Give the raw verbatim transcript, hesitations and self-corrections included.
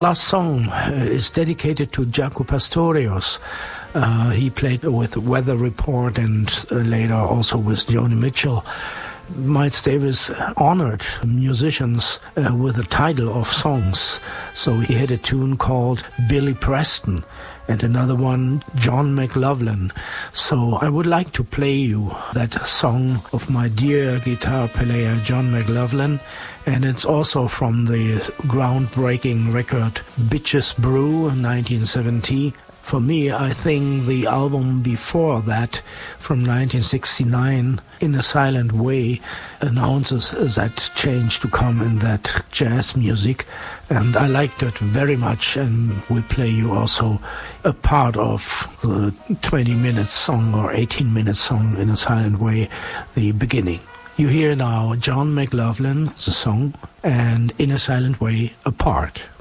Last song uh, is dedicated to Jaco Pastorius. Uh, he played with Weather Report and uh, later also with Joni Mitchell. Miles Davis honored musicians uh, with the title of songs. So he had a tune called Billy Preston and another one, John McLaughlin. So I would like to play you that song of my dear guitar player, John McLaughlin. And it's also from the groundbreaking record Bitches Brew, nineteen seventy. For me, I think the album before that, from nineteen sixty-nine, In a Silent Way, announces that change to come in that jazz music. And I liked it very much, and we play you also a part of the twenty minute song or eighteen minute song, In a Silent Way, the beginning. You hear now John McLaughlin, the song, and In a Silent Way, a part.